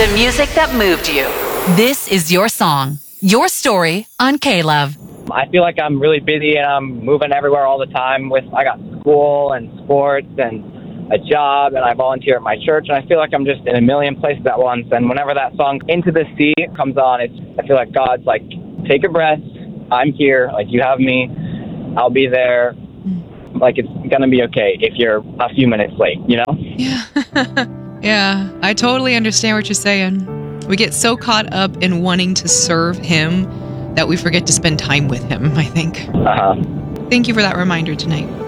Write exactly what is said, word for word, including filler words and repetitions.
the music that moved you. This is your song, your story on K-Love. I feel like I'm really busy and I'm moving everywhere all the time. With I got school and sports and a job, and I volunteer at my church, and I feel like I'm just in a million places at once. And whenever that song Into the Sea comes on, it's I feel like God's like, take a breath. I'm here. Like, you have me. I'll be there. Like, it's going to be okay if you're a few minutes late, you know? Yeah. Yeah, I totally understand what you're saying. We get so caught up in wanting to serve him that we forget to spend time with him, I think. Uh-huh. Thank you for that reminder tonight.